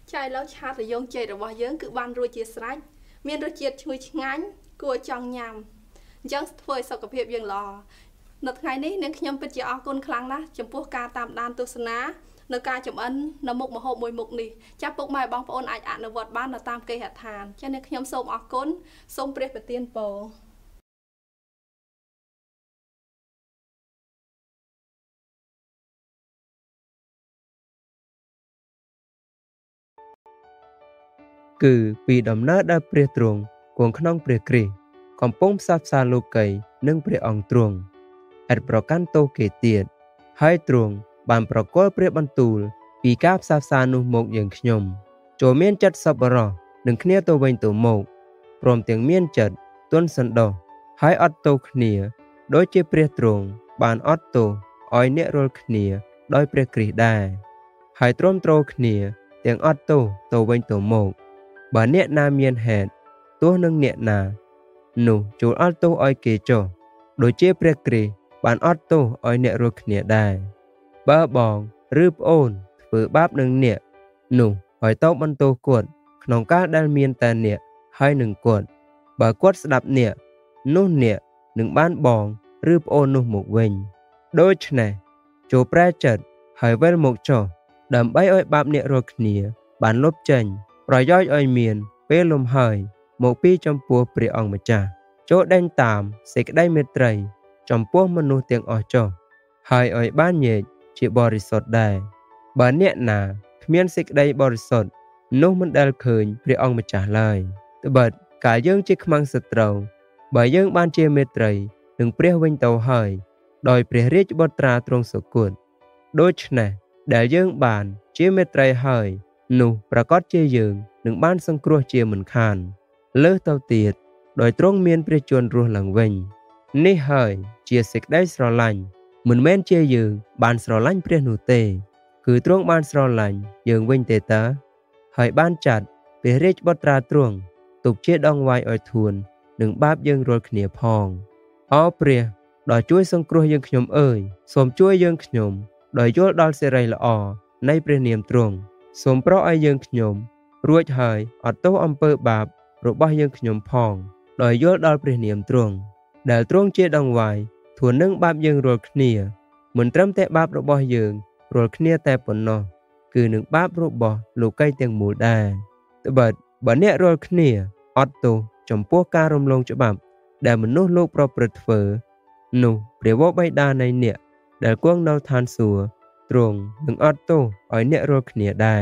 ចៃឡូវឆាត្រយងចេករបស់យើងគឺបានរួចជាស្រេចមានរសជាតិឈ្ងុយឆ្ងាញ់គួរចង់ញ៉ាំអញ្ចឹងធ្វើឲ្យសុខភាពយើងល្អនៅថ្ងៃនេះនាងខ្ញុំពិតជាអរគុណខ្លាំងណាស់ចំពោះការតាមដានទស្សនានៅការចម្អិននៅមុខម្ហូបមួយមុខនេះចាស់ពុកម៉ែបងប្អូនអាចអនុវត្តបាននៅតាមគេហដ្ឋានចា៎នាងខ្ញុំសូមអរគុណសូមព្រះប្រទានពរគឺពីដំណើរដែលព្រះទ្រង់គង់ក្នុងព្រះគ្រីស្ទកំពុងផ្សះផ្សាលោកីនិងព្រះអង្គទ្រង់ឥតប្រកាន់ទោសគេទៀតហើយទ្រង់បានប្រគល់ព្រះបន្ទូលពីការផ្សះផ្សានោះមកយើងខ្ញុំចូលមានចិត្តសប្បុរសនឹងគ្នាទៅវិញទៅមកព្រមទាំងមានចិត្តទន់សន្តោសហើយអត់ទោសគ្នាដូចជាព្រះទ្រង់បានអត់ទោសឲ្យអ្នករាល់គ្នាដោយព្រះគ្រីស្ទដែរហើយទ្រាំទ្រគ្នាទាំងអត់ទោសទៅវិញទៅមកបើអ្នកណាមានហេតុទោះនឹងអ្នកណានោះចូលអត់ទោសឲ្យគេចុះដូចជាព្រះគ្រីស្ទបានអត់ទោសឲ្យអ្នករាល់គ្នាដែរបើបងឬប្អូនធ្វើបាបនឹងអ្នកនោះឲ្យតបបន្ទោសគាត់ក្នុងការដែលមានតែអ្នកហើយនឹងគាត់បើគាត់ស្ដាប់អ្នកនោះអ្នកនឹងបានបងឬប្អូននោះមកវិញដូច្នេះចូលប្រែចិត្តហើយវិលមកចុះដើម្បីឲ្យបាបអ្នករាល់គ្នាបានលុបចេញប្រយោជន៍ឲ្យមានពេលលំហើយមកពីចំពោះព្រះអង្គម្ចាស់ចូលដេញតាមសេចក្តីមេត្រីចំពោះមនុស្សទាំងអស់ចុះហើយឲ្យបានញែកជាបរិសុទ្ធដែរបើអ្នកណាគ្មានសេចក្តីបរិសុទ្ធនោះមិនដែលឃើញព្រះអង្គម្ចាស់ឡើយត្បិតកាលយើងជាខ្មាំងសត្រូវបើយើងបានជាមេត្រីនឹងព្រះវិញទៅហើយដោយព្រះរាជបុត្រាទ្រង់សុគតដូច្នេះដែលយើងបានជាមេត្រីហើយនោះប្រកាសជាយើងនឹងបានសង្គ្រោះជាមិនខានលើសទៅទៀតដោយទ្រង់មានព្រះជន្មរស់ឡើងវិញនេះហើយជាសេចក្តីស្រឡាញ់មិនមែនជាយើងបានស្រឡាញ់ព្រះនោះទេគឺទ្រង់បានស្រឡាញ់យើងវិញទេតើហើយបានចាត់ព្រះរាជបុត្រាទ្រង់ទុកជាដងវាយឲ្យធួននឹងបាបយើងរាល់គ្នាផងអោព្រះដ៏ជួយសង្គ្រោះយើងខ្ញុំអើយសូមជួយយើងខ្ញុំដោយយល់ដល់សេរីល្អនៃព្រះនាមទ្រង់សូមប្រោសឲ្យយើងខ្ញុំរួចហើយអត់ទោសអំពើបាបរបស់យើងខ្ញុំផងដោយយល់ដល់ព្រះនាមទ្រង់ដែលទ្រង់ជាដងវាយធួននឹងបាបយើងរាល់គ្នាមិនត្រឹមតែបាបរបស់យើងរាល់គ្នាតែប៉ុណ្ណោះគឺនឹងបាបរបស់លោកីទាំងមូលដែរត្បិតបើអ្នករាល់គ្នាអត់ទោសចំពោះការរំលងច្បាប់ដែលមនុស្សលោកប្រព្រឹត្តធ្វើនោះព្រះវរបិតានៃអ្នកដែលគង់នៅឋានសួគ៌ទ្រង់នឹងអត់ទោសឲ្យអ្នករាល់គ្នាដែរ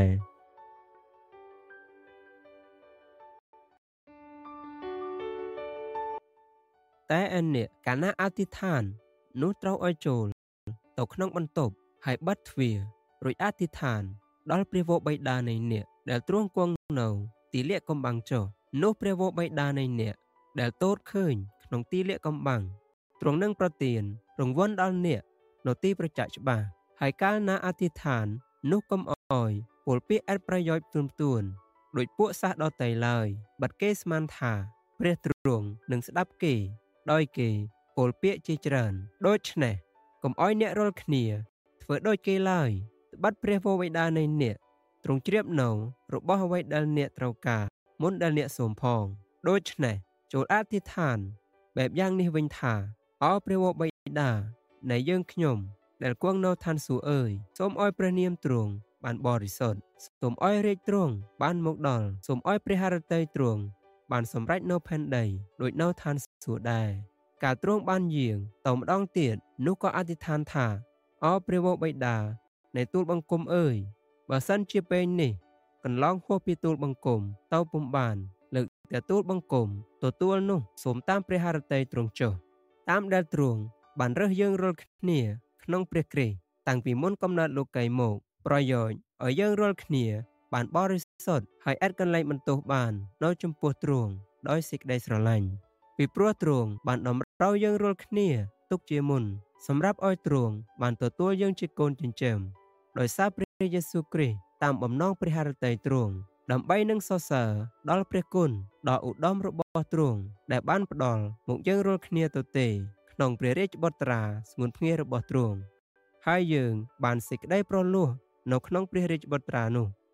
តែឯអ្នកកាលណាអធិដ្ឋាននោះត្រូវឲ្យចូលទៅក្នុងបន្ទប់ហើយបិទទ្វាររួចអធិដ្ឋានដល់ព្រះវរបិតានៃអ្នកដែលទ្រង់គង់នៅទីលាក់កំបាំងចុះនោះព្រះវរបិតានៃអ្នកដែលទតឃើញក្នុងទីលាក់កំបាំងទ្រង់នឹងប្រទានរង្វាន់ដល់អ្នកនៅទីប្រចាក់ច្បាស់ហើយកាលណាអធិដ្ឋាននោះកុំអោយពលពាក្យអត់ប្រយោជន៍ទួនដោយពួកសាសដតីឡើយបាត់គេស្មានថាព្រះទ្រង់នឹងស្ដាប់គេដោយគេពលពាក្យជាច្រើនដូច្នេះកុំអោយអ្នករាល់គ្នាធ្វើដូចគេឡើយត្បិតព្រះវរបិតានៃអ្នកទ្រង់ជ្រាបនៅរបស់អ្វីដែលអ្នកត្រូវការមុនដែលអ្នកសូមផងដូច្នេះចូលអធិដ្ឋានបែបយ៉ាងនេះវិញថាអោព្រះវរបិតានៃយើងខ្ញុំដែលគង់នៅឋានសួគ៌អើយសូមអោយព្រះនាមទ្រង់បានបរិសុទ្ធសូមអោយរាជទ្រង់បានមកដល់សូមអោយព្រះハរតីទ្រង់បានសម្រេចនៅផែនដីដូចនៅឋានសួគ៌ដែរការទ្រង់បានយាងទៅម្ដងទៀតនោះក៏អធិដ្ឋានថាអោព្រះវរបិតានៃទូលបង្គំអើយបើសិនជាពេលនេះកន្លងហួសពីទូលបង្គំទៅពុំបានលើកតែទូលបង្គំទទួលនោះសូមតាមព្រះハរតីទ្រង់ចុះតាមដែលទ្រង់បានរើសយើងរាល់គ្នាក្នុងព្រះគ្រីស្ទតាំងពីមុនកំណើតលោកីមកប្រយោជន៍ឲ្យយើងរាល់គ្នាបានបរិសុទ្ធហើយឥតកន្លែងបន្ទោសបាននៅចំពោះទ្រង់ដោយសេចក្តីស្រឡាញ់ពីព្រោះទ្រង់បានតម្រូវយើងរាល់គ្នាទុកជាមុនសម្រាប់ឲ្យទ្រង់បានទទួលយើងជាកូនចិញ្ចឹមដោយសារព្រះយេស៊ូវគ្រីស្ទតាមបំណងព្រះハរតីទ្រង់ដើម្បីនឹងសរសើរដល់ព្រះគុណដ៏ឧត្តមរបស់ទ្រង់ដែលបានផ្ដល់មកយើងរាល់គ្នាទៅទេក្នុងព្រះរាជបុត្រាស្ងួនភ្ងារបស់ទ្រង់ហើយយើងបានសេចក្តីប្រលោះនៅក្នុងព្រះរាជបុត្រានោះ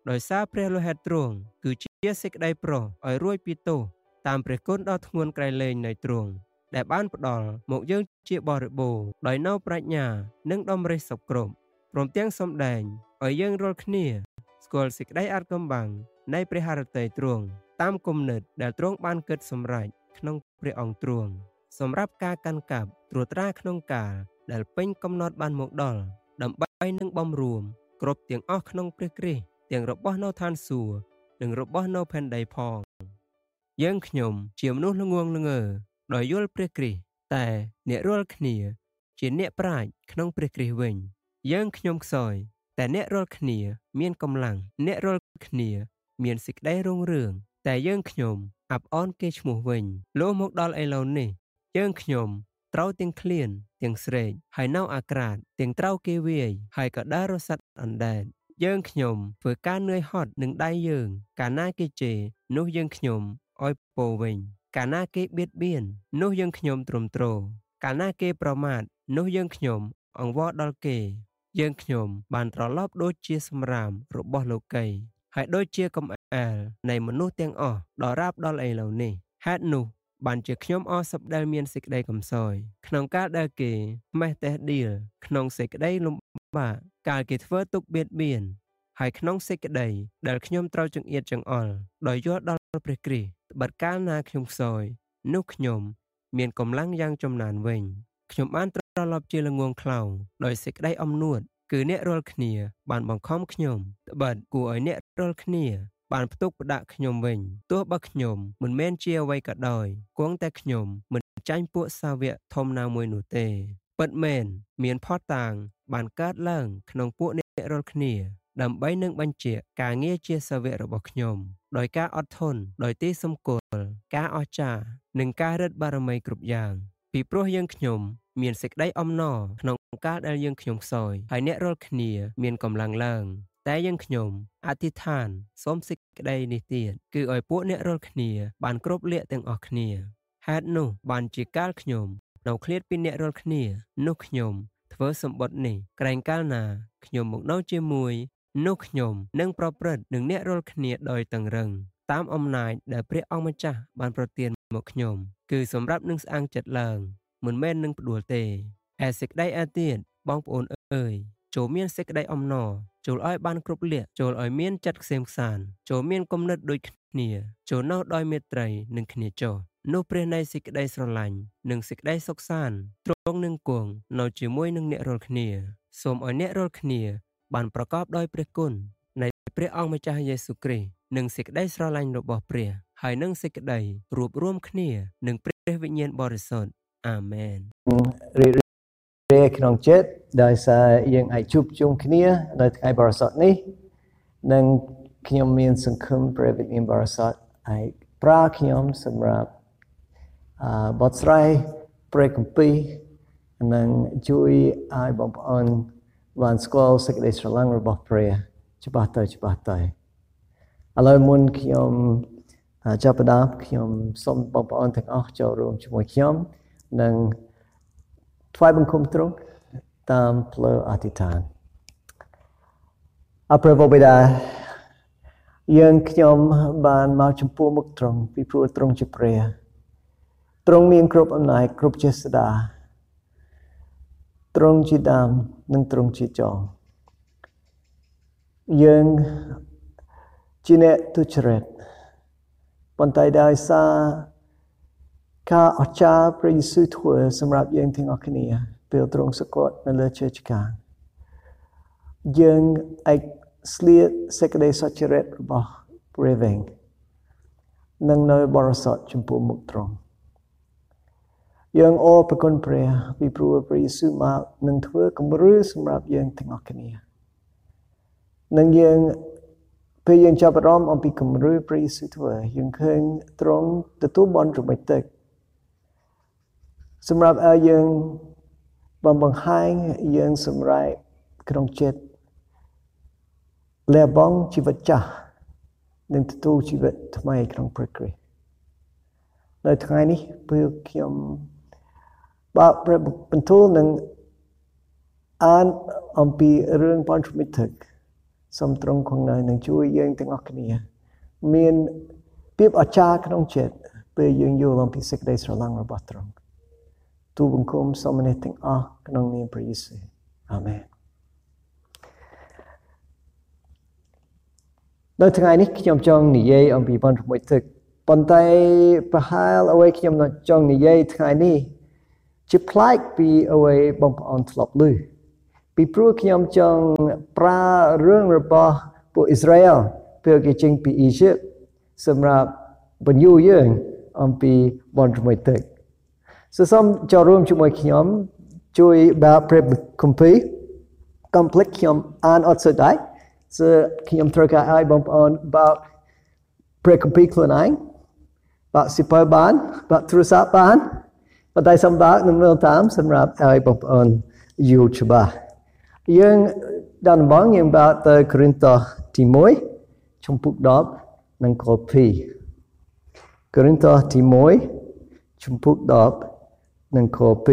ដោយសារព្រះលោហិតទ្រង់គឺជាសេចក្តីប្រោសឲ្យរួចពីទោសតាមព្រះគុណដ៏ធ្ងន់ក្រៃលែងនៃទ្រង់ដែលបានផ្ដល់មកយើងជាបរិបូរណ៍ដោយនៅប្រាជ្ញានិងដំណេះសពគ្រប់ព្រមទាំងសំដែងឲ្យយើងរាល់គ្នាស្គាល់សេចក្តីអាថ៌កំបាំងនៃព្រះハរតីទ្រង់តាមគំនិតដែលទ្រង់បានគិតសម្រេចក្នុងព្រះអង្គទ្រង់សម្រាប់ការកាន់កាប់ត្រួតត្រាក្នុងកាលដែលពេញកំណត់បានមកដល់ដើម្បីនឹងបំរួមគ្រប់ទាំងអស់ក្នុងព្រះគ្រីស្ទទាំងរបស់នៅឋានសួគ៌និងរបស់នៅផែនដីផងយើងខ្ញុំជាមនុស្សល្ងងល្ងើដោយយល់ព្រះគ្រីស្ទតែអ្នករាល់គ្នាជាអ្នកប្រាជ្ញក្នុងព្រះគ្រីស្ទវិញយើងខ្ញុំខ្សោយតែអ្នករាល់គ្នាមានកម្លាំងអ្នករាល់គ្នាមានសេចក្តីរុងរឿងតែយើងខ្ញុំអាប់អនគេឈ្មោះវិញលោមកដល់ឥឡូវនេះយើងខ្ញុំត្រូវទាំងឃ្លានទាំងស្រេកហើយនៅអាក្រាតទាំងត្រូវគេវាយហើយក៏ដើររសាត់អណ្ដែតយើងខ្ញុំធ្វើការនឿយហត់នឹងដៃយើងកាលណាគេជេរនោះយើងខ្ញុំឲ្យពោវិញកាលណាគេបៀតបៀននោះយើងខ្ញុំទ្រាំទ្រកាលណាគេប្រមាថនោះយើងខ្ញុំអង្វរដល់គេយើងខ្ញុំបានត្រឡប់ដូចជាសម្រាមរបស់លោកីហើយដូចជាកំអែលនៃមនុស្សទាំងអស់ដល់រាបដល់ឥឡូវនេះហេតុនោះបានជាខ្ញុំអស់សប្ដែលមានសេចក្តីកំសោយក្នុងការដែលគេម៉េះតេះដៀលក្នុងសេចក្តីលំបាកកាលគេធ្វើទុកបៀតបៀនហើយក្នុងសេចក្តីដែលខ្ញុំត្រូវចង្អៀតចង្អល់ដោយយល់ដល់ព្រះគ្រីស្ទត្បិតកាលណាខ្ញុំខ្សោយនោះខ្ញុំមានកម្លាំងយ៉ាងចំណានវិញខ្ញុំបានត្រឡប់ជាល្ងងខ្លៅដោយសេចក្តីអំនួតគឺអ្នករាល់គ្នាបានបង្ខំខ្ញុំត្បិតគួរឲ្យអ្នករាល់គ្នាបានផ្ទុកផ្ដាក់ខ្ញុំវិញទោះបើខ្ញុំមិនមែនជាអ្វីក៏ដោយគង់តែខ្ញុំមិនចាញ់ពួកសាវកធំណាមួយនោះទេពិតមែនមានផុតតាងបានកើតឡើងក្នុងពួកអ្នករាល់គ្នាដើម្បីនឹងបញ្ជាការងារជាសាវករបស់ខ្ញុំដោយការអត់ធន់ដោយទីសម្គាល់ការអស្ចារ្យនិងការរិទ្ធបារមីគ្រប់យ៉ាងពីព្រោះយើងខ្ញុំមានសេចក្តីអំណរក្នុងកាលដែលយើងខ្ញុំខ្សោយហើយអ្នករាល់គ្នាមានកម្លាំងឡើងតែយើងខ្ញុំអធិដ្ឋានសូមសេចក្តីនេះទៀតគឺឲ្យពួកអ្នករាល់គ្នាបានគ្រប់លក្ខទាំងអស់គ្នាហេតុនោះបានជាកាលខ្ញុំនៅឃ្លាតពីអ្នករាល់គ្នានោះខ្ញុំធ្វើសម្បត្តិនេះក្រែងកាលណាខ្ញុំមកនៅជាមួយនោះខ្ញុំនឹងប្រព្រឹត្តនឹងអ្នករាល់គ្នាដោយតឹងរឹងតាមអំណាចដែលព្រះអង្គម្ចាស់បានប្រទានមកខ្ញុំគឺសម្រាប់នឹងស្អាងចិត្តឡើងមិនមែននឹងផ្ដួលទេឯសេចក្តីឯទៀតបងប្អូនអើយចូលមានសេចក្តីអំណរចូលឲ្យបានគ្រប់លក្ខចូលឲ្យមានចិត្តខ្សែមខ្សានចូលមានគំនិតដូចគ្នាចូលនៅដោយមេត្រីនឹងគ្នាចុះនោះព្រះនៃសេចក្តីស្រឡាញ់និងសេចក្តីសុខសាន្តទ្រង់នឹងគង់នៅជាមួយនឹងអ្នករាល់គ្នាសូមឲ្យអ្នករាល់គ្នាបានប្រកបដោយព្រះគុណនៃព្រះអង្គម្ចាស់យេស៊ូវគ្រីស្ទនិងសេចក្តីស្រឡាញ់របស់ព្រះហើយនឹងសេចក្តីរួបរួមគ្នានឹងព្រះវិញ្ញាណបរិសុទ្ធអាមែនក្នុងចិត្តដោយសារយើងអាចជួបជុំគ្នានៅថ្ងៃបរិសុទ្ធនេះនិងខ្ញុំមានសង្ឃឹមព្រះវិញ្ញាណបរិសុទ្ធអាចប្រើខ្ញុំសម្រាប់បទស្រាយព្រះគម្ពីរនិងជួយឲ្យបងប្អូនបានស្គាល់សេចក្តីស្រឡាញ់របស់ព្រះច្បាស់ទៅឥឡូវមុនខ្ញុំចាប់ផ្ដើមខ្ញុំសូមបងប្អូនទាំងអស់ចូលរួមជាមួយខ្ញុំនិងថ្វាយបង្គំទ្រង់តាមផ្លូវអធិដ្ឋានអព្រះបិតាយើងខ្ញុំបានមកចំពោះមុខទ្រង់ពីព្រោះទ្រង់ជាព្រះទ្រង់មានគ្រប់អំណាចគ្រប់ចេស្តាទ្រង់ជាដើមនិងទ្រង់ជាចុងយើងជាអ្នកទុច្ចរិតប៉ុន្តែដោយសារការអស្ចារ្យព្រះយេស៊ូវធ្វើសម្រាប់យើងទាំងអស់គ្នាពេលទ្រង់សគត់នៅលើឈើឆ្កាងយើងអាចស្លៀកសេចក្តីសុចរិតរបស់ព្រះវិញនិងនៅបរិសុទ្ធចំពោះមុខទ្រង់យើងអរព្រគុណព្រះពីព្រោះព្រះយេស៊ូវមកនឹងធ្វើគំរូសម្រាប់យើងទាំងអស់គ្នានិងយើងពេលយើងចាប់អារម្មណ៍អំពីគំរូព្រះយេស៊ូវធ្វើយើងឃើញទ្រង់ទទួលបានរំលែកទឹកសម្រាប់ឲ្យយើងបង្ហាញយើងសម្រេចក្នុងចិត្តលះបង់ជីវិតចាស់និងទទួលជីវិតថ្មីក្នុងព្រះគ្រីស្ទនៅថ្ងៃនេះពេលខ្ញុំបើកព្រះបន្ទូលនឹងអានអំពីរឿងបានទ្រមិទឹកសូមទ្រង់គង់នៅនឹងជួយយើងទាំងអស់គ្នាមានភាពអស្ចារ្យក្នុងចិត្តពេលយើងយល់អំពីសេចក្តីស្រឡាញ់របស់ទ្រង់ទូលបង្គំសូមនេះទាំងអស់ក្នុងនាមព្រះយេស៊ូវអាមែននៅថ្ងៃនេះខ្ញុំចង់និយាយអំពីបនរមួយទឹកប៉ុន្តែប្រហែលអ្វីខ្ញុំចង់និយាយថ្ងៃនេះជាប្លែកពីអ្វីបងប្អូនធ្លាប់ឮពីព្រោះខ្ញុំចង់ប្រើរឿងរបស់ពួកអ៊ីស្រាអែលពេលគេចេញពីអ៊ីជីបសម្រាប់បញ្យល់យើងអំពីបនរមួយទឹកសូមចូលរួមជាមួយខ្ញុំជួយបើកព្រះគម្ពីរកុំភ្លេចខ្ញុំអានអត់សូវដែរខ្ញុំត្រូវការឲ្យបងប្អូនបើកព្រះគម្ពីរខ្លួនឯងបើកសៀវភៅបានបើកទូរស័ព្ទបានប៉ុន្តែសូមបើកនិងមើលតាមសម្រាប់ឲ្យបងប្អូនយល់ច្បាស់យើងដំបូងយើងបើកទៅកូរិនថូសទី1ចំពុក10និងខ2កូរិនថូសទី1ចំពុក10និងខ2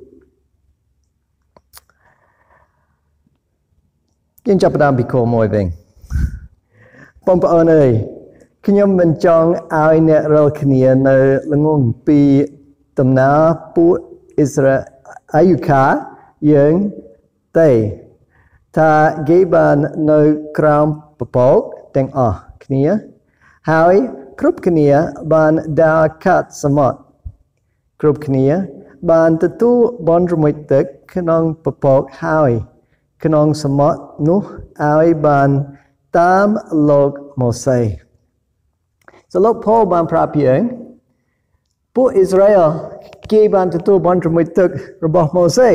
យើងចាប់ផ្ដើមពីខ1វិញបងប្អូនអើយខ្ញុំមិនចង់ឲ្យអ្នករាល់គ្នានៅល្ងងពីដំណើរពួកអ៊ីស្រាអែលខាយើងទេថាគេបាននៅក្រោមពពកទាំងអស់គ្នាហើយគ្រប់គ្នាបានដើរកាត់សមុទ្រគ្រប់គ្នាបានទទួលបនរមួយទឹកក្នុងពពកហើយក្នុងសមុទ្រនោះឲ្យបានតាមលោកម៉ូសេលោកផូលបានប្រាប់យើងពួកអ៊ីស្រាអែលគេបានទទួលបនរមួយទឹករបស់ម៉ូសេ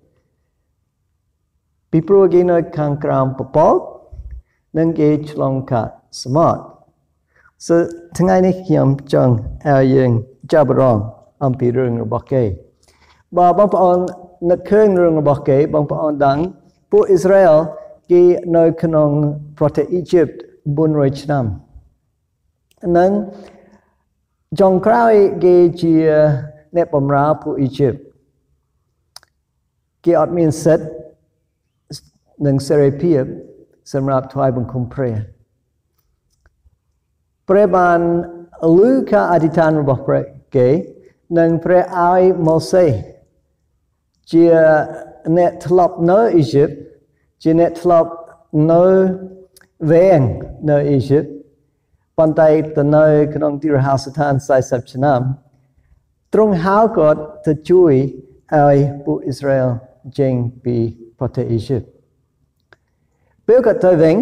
ពីព្រោះគេនៅខាងក្រោមពពកនិងគេឆ្លងកាត់សមុទ្រថ្ងៃនេះខ្ញុំចង់ឲ្យយើងចាប់អារម្មណ៍អំពីរឿងរបស់គេបើបងប្អូននឹកឃើញរឿងរបស់គេបងប្អូនដឹងពួកអ៊ីស្រាអែលគេនៅក្នុងប្រទេសអ៊ីជីប400ឆ្នាំនិងចុងក្រោយគេជាអ្នកបម្រើពួកអ៊ីជីបគេអត់មានសិទ្ធិនិងសេរីភាពសម្រាប់ថ្វាយបង្គំព្រះព្រះបានលើការអធិដ្ឋានរបស់ព្រះគេនិងព្រះឲ្យម៉ូសេជាអ្នកធ្លាប់នៅអ៊ីជីបជាអ្នកធ្លាប់នៅវែងនៅអ៊ីជីបប៉ុន្តែទៅនៅក្នុងទីរហោស្ថាន40ឆ្នាំទ្រង់ហៅគាត់ទៅជួយឲ្យពួកអ៊ីស្រាអែលចេញពីប្រទេសអ៊ីជីបពេលគាត់ទៅវិញ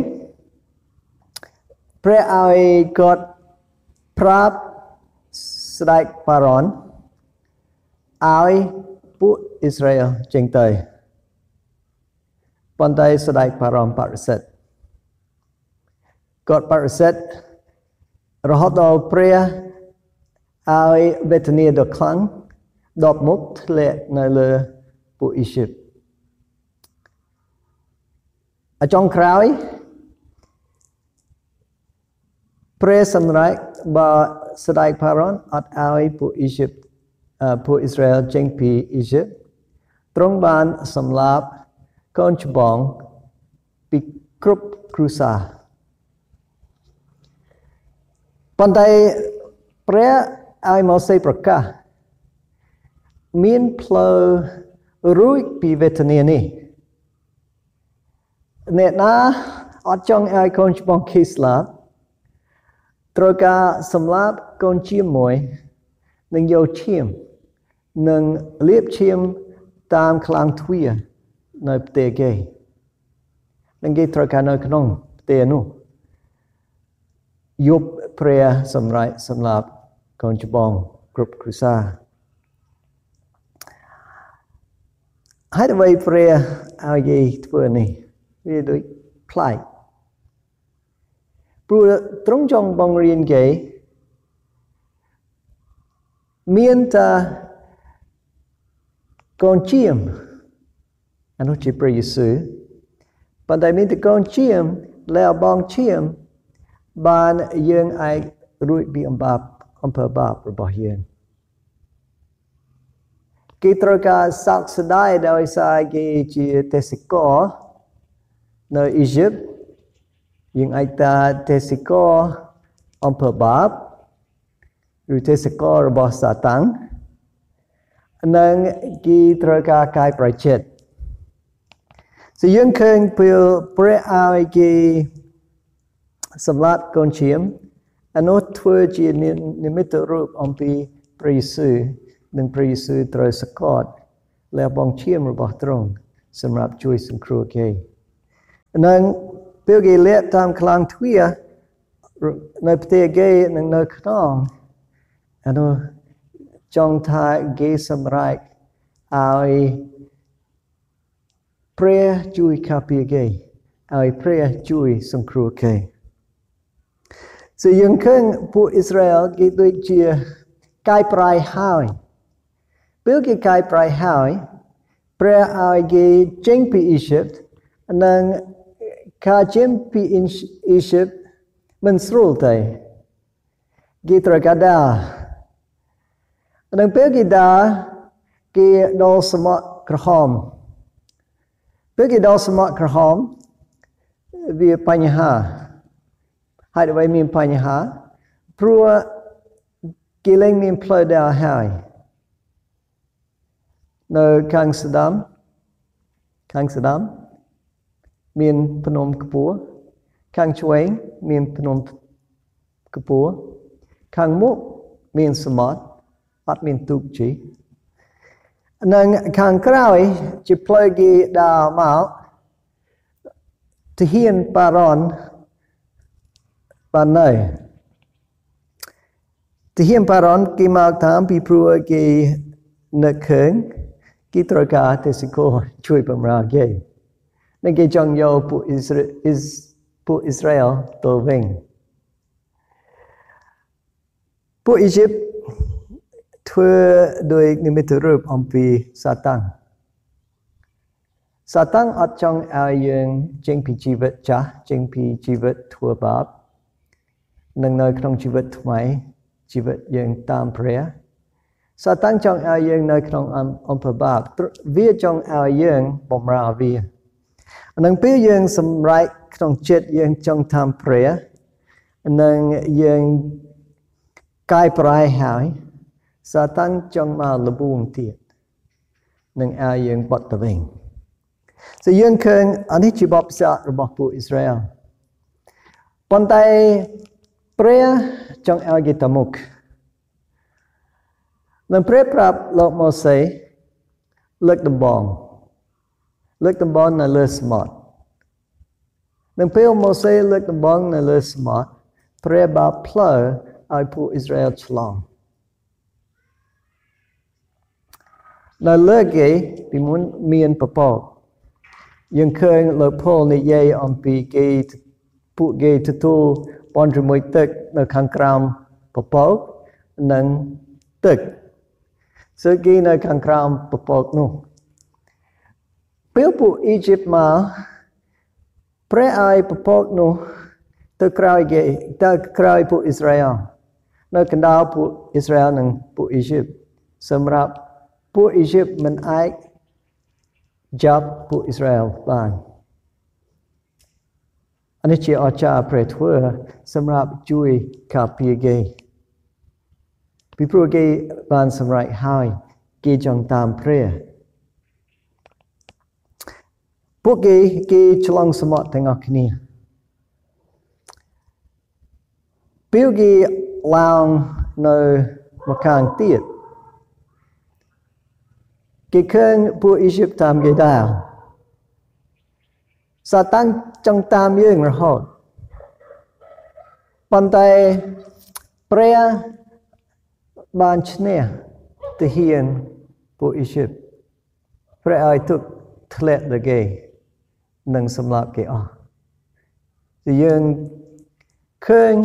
ព្រះឲ្យគាត់ប្រាប់ស្ដេចប៉ារ៉ុនឲ្យពួកអ៊ីស្រាអែលចេញទៅប៉ុន្តែស្ដេចប៉ារ៉ុនបដិសេធគាត់បដិសេធរហូតដល់ព្រះឲ្យវេទនាដ៏ខ្លាំង10មុខធ្លាក់នៅលើពួកអ៊ីជីបចុងក្រោយព្រះសម្រេចបើស្ដេចផារ៉ុនអត់ឲ្យពួកអ៊ីជីបពួកអ៊ីស្រាអែលចេញពីអ៊ីជីបទ្រង់បានសម្លាប់កូនច្បងពីគ្រប់គ្រួសារប៉ុន្តែព្រះឲ្យម៉ូសេប្រកាសមានផ្លូវរួចពីវេទនានេះអ្នកណាអត់ចង់ឲ្យកូនច្បងគេស្លាប់ត្រូវការសម្លាប់កូនជាមួយនិងយកឈាមនិងលាបឈាមតាមខ្លាំងទ្វារនៅផ្ទះគេនិងគេត្រូវការនៅក្នុងផ្ទះនោះយប់ព្រះសម្រេចសម្លាប់កូនច្បងគ្រប់គ្រួសារហើយអ្វីព្រះឲ្យគេធ្វើនេះវាដូចប្លែកព្រោះទ្រង់ចង់បង្រៀនគេមានតែកូនជាមអានោះជាព្រះយេស៊ូវប៉ុន្តែមានតែកូនជាមแล้วបងជាមបានយើងអាចរួចពីអំពើបាបរបស់យើងគេត្រូវការសោកស្ដាយដោយសារគេជាទេសកលនៅអ៊ីជីបយើងអាចតាទេសករអំពើបាបឬទេសកររបស់សាតាំងនិងគេត្រូវការកាយប្រជិតso យើងឃើញពេលព្រះឲ្យគេសម្លាប់កូនឈាមអានោះធ្វើជានិមិត្តរូបអំពីព្រះយេស៊ូវនិងព្រះយេស៊ូវត្រូវសកត់លះបង់ឈាមរបស់ទ្រង់សម្រាប់ជួយសង្គ្រោះគេនិងពេលគេលាក់តាមខ្លាំងទ្វារនៅផ្ទះគេនិងនៅក្នុងអានោះចង់ថាគេសម្រេចឲ្យព្រះជួយការពារគេឲ្យព្រះជួយសង្គ្រោះគេso យើងឃើញពួកអ៊ីស្រាអែលគេដូចជាកាយប្រៃហើយពេលគេកាយប្រៃហើយព្រះឲ្យគេចេញពីអ៊ីស៊ីបនិងការចេញពីអ៊ីស៊ីបមិនស្រួលទេគេត្រូវការដើរនិងពេលគេដើរគេដល់សមុទ្រក្រហមពេលគេដល់សមុទ្រក្រហមវាបញ្ហាហើយអ្វីមានបញ្ហាព្រោះគេលែងមានផ្លូវដើរហើយនៅខាងស្ដាំមានភ្នំខ្ពស់ខាងឆ្វេងមានភ្នំខ្ពស់ខាងមុខមានសមុទ្រអត់មានទូកជិះនិងខាងក្រោយជាផ្លូវគេដើរមកទាហានបារ៉នបាននៅទាហានបារ៉នគេមកតាមពីព្រោះគេនឹកឃើញគេត្រូវការទេសករជួយបម្រើគេនិងគេចង់យកពួកអ៊ីស្រាអែលទៅវិញពួកអ៊ីជីបធ្វើដោយនិមិត្តរូបអំពីសាតាំងអត់ចង់ឲ្យយើងចេញពីជីវិតចាស់ចេញពីជីវិតធ្វើបាបនិងនៅក្នុងជីវិតថ្មីជីវិតយើងតាមព្រះសាតាំងចង់ឲ្យយើងនៅក្នុងអំពើបាបវាចង់ឲ្យយើងបម្រើវានិងពេលយើងសម្រេចក្នុងចិត្តយើងចង់តាមព្រះនិងយើងកាយប្រែហើយសាតាំងចង់មកលបួងទៀតនឹងឲ្យយើងបត់ទៅវិញso យើងឃើញអានេះជាបទពិសោធន៍របស់ពួកអ៊ីស្រាអែលប៉ុន្តែព្រះចង់ឲ្យគេទៅមុខនិងព្រះប្រាប់លោកម៉ូសេលើកដំបងនៅលើសមុទ្រនិងពេលម៉ូសេលើកដំបងនៅលើសមុទ្រព្រះបើកផ្លូវឲ្យពួកអ៊ីស្រាអែលឆ្លងនៅលើគេពីមុនមានពពកយើងឃើញលោកប៉ូលនិយាយអំពីគេពួកគេទទួលបន់ជាមួយទឹកនៅខាងក្រោមពពកនិងទឹកso គេនៅខាងក្រោមពពកនោះពេលពួកអ៊ីជីបមកព្រះឲ្យពពកនោះទៅក្រោយគេទៅក្រោយពួកអ៊ីស្រាអែលនៅកណ្ដាលពួកអ៊ីស្រាអែលនិងពួកអ៊ីជីបសម្រាប់ពួកអ៊ីជីបមិនអាចចាប់ពួកអ៊ីស្រាអែលបានអានេះជាអស្ចារ្យព្រះធ្វើសម្រាប់ជួយការពារគេពីព្រោះគេបានសម្រេចហើយគេចង់តាមព្រះពួកគេឆ្លងសមុទ្រទាំងអស់គ្នាពេលគេឡើងនៅមកខាងទៀតគេឃើញពួកអ៊ីជីបតាមគេដែរសាតាំងចង់តាមយើងរហូតប៉ុន្តែព្រះបានឈ្នះទាហានពួកអ៊ីជីបព្រះឲ្យទុកធ្លាក់ដល់គេនិងសម្លាប់គេអស់យើងឃើញ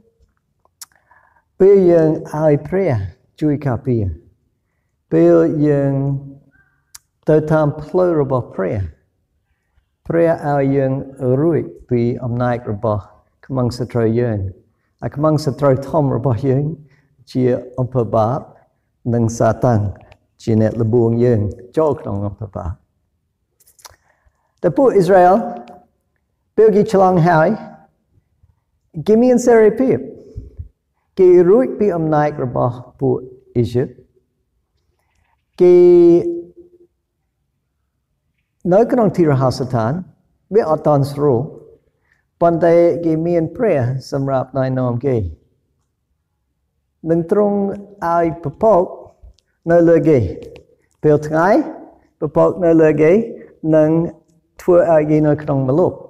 ពេលយើងឲ្យព្រះជួយការពារពេលយើងទៅតាមផ្លូវរបស់ព្រះឲ្យយើងរួចពីអំណាចរបស់ខ្មាំងសត្រូវយើងហើយខ្មាំងសត្រូវធំរបស់យើងជាអំពើបាបនិងសាតាំងជាអ្នកលបួងយើងចូលក្នុងអំពើបាបតែពួកអ៊ីស្រាអែលពេលគេឆ្លងហើយគេមានសេរីភាពគេរួចពីអំណាចរបស់ពួកអ៊ីជីបគេនៅក្នុងទីរហោស្ថានវាអត់តន់ស្រួលប៉ុន្តែគេមានព្រះសម្រាប់ណែនាំគេនឹងទ្រង់ឲ្យពពកនៅលើគេពេលថ្ងៃពពកនៅលើគេនឹងធ្វើឲ្យគេនៅក្នុងមលុប